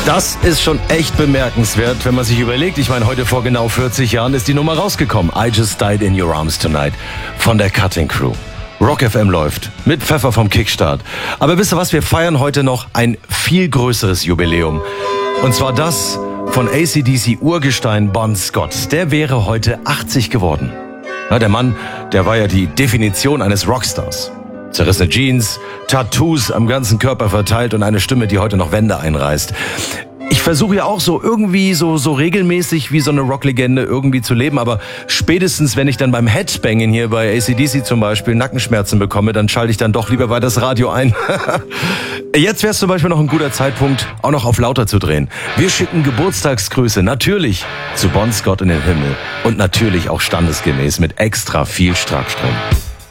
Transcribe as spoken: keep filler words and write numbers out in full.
Das ist schon echt bemerkenswert, wenn man sich überlegt. Ich meine, heute vor genau vierzig Jahren ist die Nummer rausgekommen. I Just Died in Your Arms Tonight von der Cutting Crew. Rock F M läuft mit Pfeffer vom Kickstart. Aber wisst ihr was, wir feiern heute noch ein viel größeres Jubiläum. Und zwar das von A C D C-Urgestein Bon Scott. Der wäre heute achtzig geworden. Na, der Mann, der war ja die Definition eines Rockstars. Zerrissene Jeans, Tattoos am ganzen Körper verteilt und eine Stimme, die heute noch Wände einreißt. Ich versuche ja auch so irgendwie so so regelmäßig wie so eine Rocklegende irgendwie zu leben, aber spätestens, wenn ich dann beim Headbangen hier bei A C D C zum Beispiel Nackenschmerzen bekomme, dann schalte ich dann doch lieber weiter das Radio ein. Jetzt wäre es zum Beispiel noch ein guter Zeitpunkt, auch noch auf lauter zu drehen. Wir schicken Geburtstagsgrüße natürlich zu Bon Scott in den Himmel und natürlich auch standesgemäß mit extra viel Starkstrom.